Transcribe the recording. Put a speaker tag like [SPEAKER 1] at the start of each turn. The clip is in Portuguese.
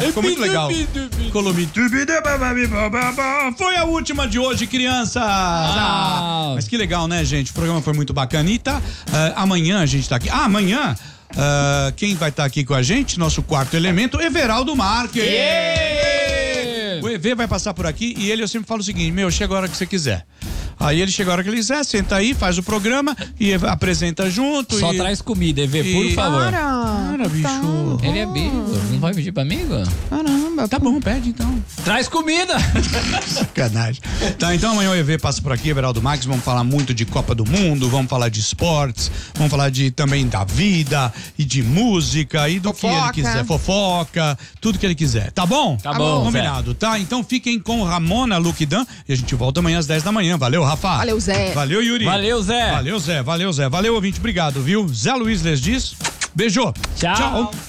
[SPEAKER 1] Ficou muito legal. Foi a última de hoje, crianças. Mas que legal, né, gente? O programa foi muito bacanita. Amanhã a gente tá aqui. Amanhã, quem vai estar aqui com a gente? Nosso quarto elemento, Everaldo Marques. O EV vai passar por aqui e eu sempre falo o seguinte, chega a hora que você quiser. Aí ele chega a hora que ele quiser, senta aí, faz o programa e apresenta junto.
[SPEAKER 2] Só traz comida, EV, por favor.
[SPEAKER 1] Para, bicho.
[SPEAKER 2] Ele é amigo, não vai pedir pra amigo?
[SPEAKER 1] Caramba, tá bom, pede então.
[SPEAKER 2] Traz comida!
[SPEAKER 1] Sacanagem. Tá, então amanhã o EV passa por aqui, Everaldo Marques, vamos falar muito de Copa do Mundo, vamos falar de esportes, vamos falar também da vida e de música e do fofoca. Que ele quiser, fofoca, tudo que ele quiser, tá bom?
[SPEAKER 2] Tá bom,
[SPEAKER 1] combinado, tá? Então fiquem com Ramona, Luke Dan e a gente volta amanhã às 10 da manhã, valeu, Rafa?
[SPEAKER 3] Valeu, Zé.
[SPEAKER 1] Valeu, Yuri.
[SPEAKER 2] Valeu, Zé.
[SPEAKER 1] Valeu, Zé. Valeu, Zé. Valeu, ouvinte. Obrigado, viu? Zé Luiz les diz. Beijo.
[SPEAKER 2] Tchau.